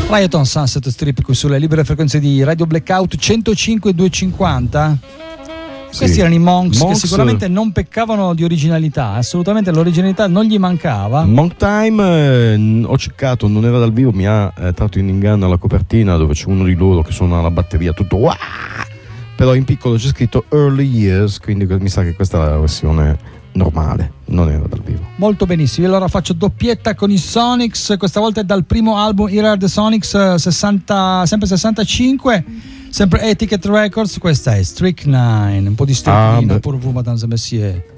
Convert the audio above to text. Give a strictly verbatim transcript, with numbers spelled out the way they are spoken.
Riot on Sunset Strip qui sulle libere frequenze di Radio Blackout centocinque duecentocinquanta. Sì. Questi erano i Monks, Monks che sicuramente non peccavano di originalità, assolutamente l'originalità non gli mancava. Monk Time, eh, ho cercato, non era dal vivo, mi ha eh, tratto in inganno alla copertina dove c'è uno di loro che suona la batteria tutto Wah! Però in piccolo c'è scritto Early Years, quindi mi sa che questa è la versione normale, non era dal vivo. Molto benissimo, allora faccio doppietta con i Sonics, questa volta è dal primo album Here Are the Sonics, sessanta, sempre sessantacinque, sempre Etiquette Records. Questa è Strychnine, un po' di Strychnine ah, pour vous, Madame et Messieurs.